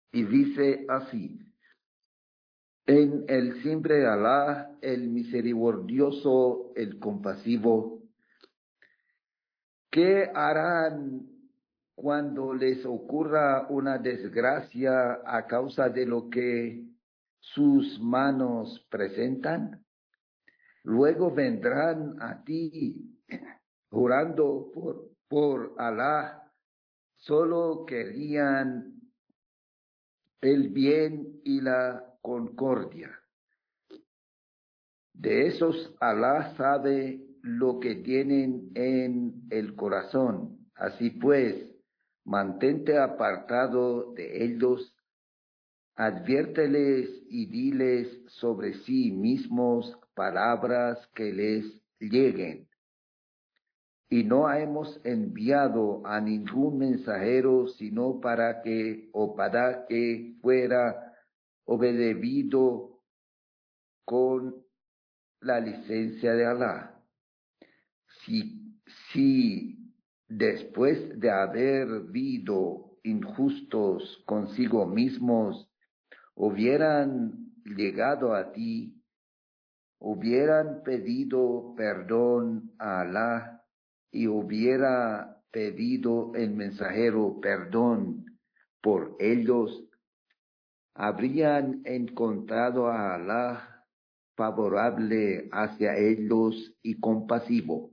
y dice así: en el siempre Alá, el misericordioso, el compasivo, ¿qué harán cuando les ocurra una desgracia a causa de lo que sus manos presentan? Luego vendrán a ti jurando por Alá, solo querían el bien y la concordia. De esos Alá sabe lo que tienen en el corazón. Así pues, mantente apartado de ellos, adviérteles y diles sobre sí mismos palabras que les lleguen. Y no hemos enviado a ningún mensajero sino para que fuera obedecido con la licencia de Alá. Si después de haber visto injustos consigo mismos hubieran llegado a ti, hubieran pedido perdón a Alá y hubiera pedido el mensajero perdón por ellos, habrían encontrado a Alá favorable hacia ellos y compasivo.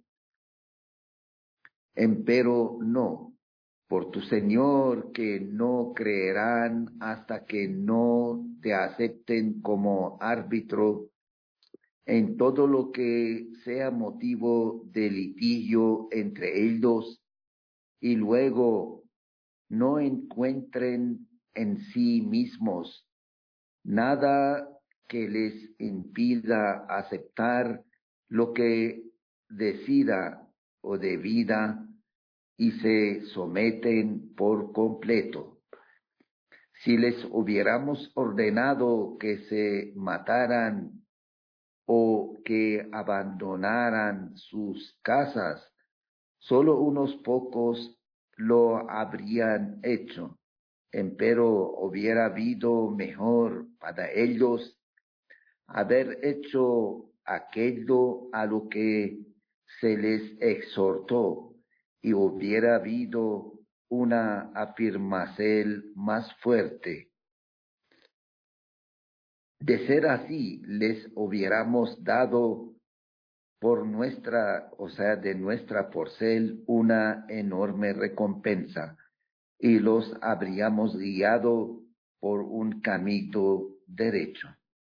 Empero no, por tu Señor, que no creerán hasta que no te acepten como árbitro en todo lo que sea motivo de litigio entre ellos, y luego no encuentren en sí mismos nada que les impida aceptar lo que decida o debida, y se someten por completo. Si les hubiéramos ordenado que se mataran o que abandonaran sus casas, solo unos pocos lo habrían hecho. Empero hubiera habido mejor para ellos haber hecho aquello a lo que se les exhortó, y hubiera habido una afirmación más fuerte. De ser así, les hubiéramos dado de nuestra porcel, una enorme recompensa, y los habríamos guiado por un camino derecho.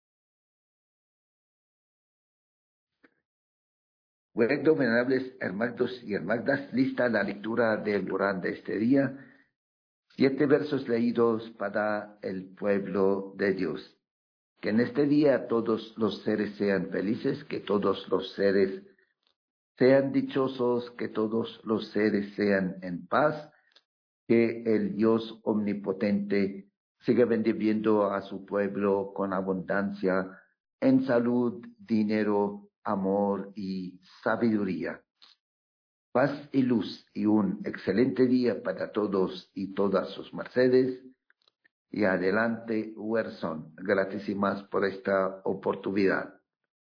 Bueno, venerables hermanos y hermanas, lista la lectura del Corán de este día. 7 versos leídos para el pueblo de Dios. Que en este día todos los seres sean felices, que todos los seres sean dichosos, que todos los seres sean en paz, que el Dios omnipotente siga bendiciendo a su pueblo con abundancia en salud, dinero, amor y sabiduría. Paz y luz y un excelente día para todos y todas sus mercedes. Y adelante, Werson. Gratísimas por esta oportunidad.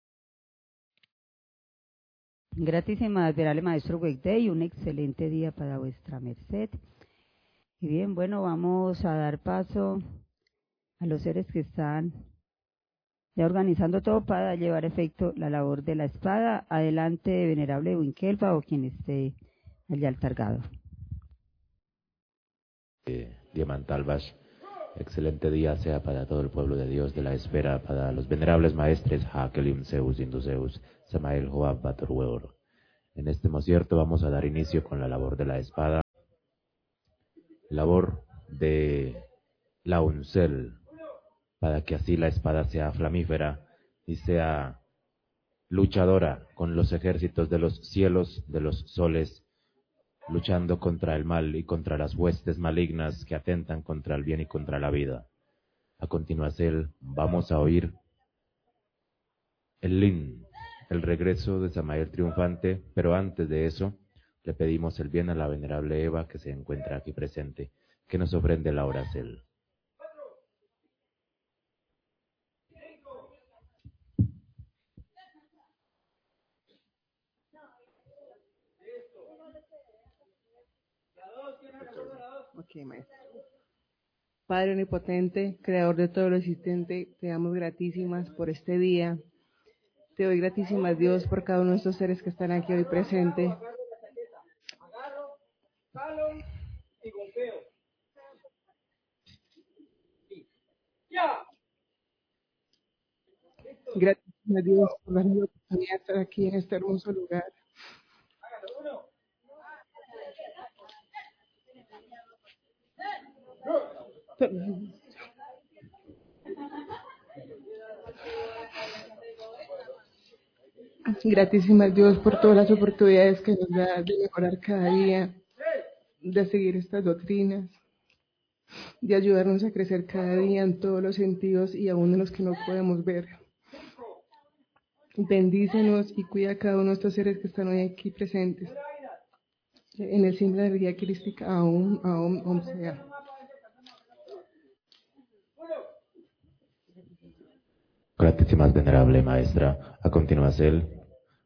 Gratísimas, venerable maestro Weigde, y un excelente día para vuestra merced. Y bien, bueno, vamos a dar paso a los seres que están ya organizando todo para llevar a efecto la labor de la espada. Adelante, venerable Winkelpa, o quien esté allá al cargado. Diamantalbas, excelente día sea para todo el pueblo de Dios de la esfera, para los venerables maestres Hakelim Zeus, Induzeus, Samael Joab Batorweor. En este mosierto vamos a dar inicio con la labor de la espada, labor de la uncel, para que así la espada sea flamífera y sea luchadora con los ejércitos de los cielos, de los soles, luchando contra el mal y contra las huestes malignas que atentan contra el bien y contra la vida. A continuación vamos a oír el Lin, el regreso de Samael triunfante, pero antes de eso le pedimos el bien a la venerable Eva, que se encuentra aquí presente, que nos ofrende la oracel. Ok, maestro. Padre omnipotente, creador de todo lo existente, te damos gratísimas por este día. Te doy gratísimas, Dios, por cada uno de estos seres que están aquí hoy presentes. Gratísimas, Dios, por darnos la oportunidad de estar aquí en este hermoso lugar. Gratísimas, Dios, por todas las oportunidades que nos da de mejorar cada día, de seguir estas doctrinas, de ayudarnos a crecer cada día en todos los sentidos y aún en los que no podemos ver. Bendícenos y cuida a cada uno de estos seres que están hoy aquí presentes. En el símbolo de la energía crística, aún sea. Gratísimas, venerable maestra. A continuación,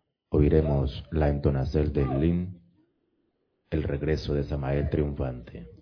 oiremos la entonación del Lin, el regreso de Samael triunfante.